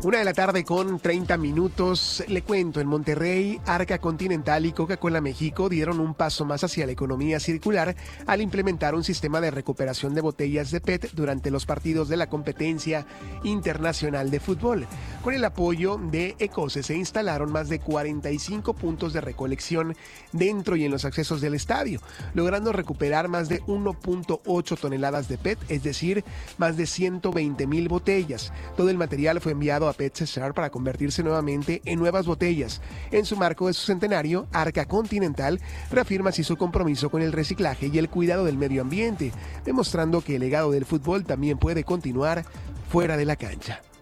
1:30 con 30 minutos. Le cuento, en Monterrey, Arca Continental y Coca-Cola México dieron un paso más hacia la economía circular al implementar un sistema de recuperación de botellas de PET durante los partidos de la competencia internacional de fútbol. Con el apoyo de Ecose se instalaron más de 45 puntos de recolección dentro y en los accesos del estadio, logrando recuperar más de 1.8 toneladas de PET, es decir, más de 120,000 botellas. Todo el material fue enviado a PET Cesar para convertirse nuevamente en nuevas botellas. En su marco de su centenario, Arca Continental reafirma así su compromiso con el reciclaje y el cuidado del medio ambiente, demostrando que el legado del fútbol también puede continuar fuera de la cancha.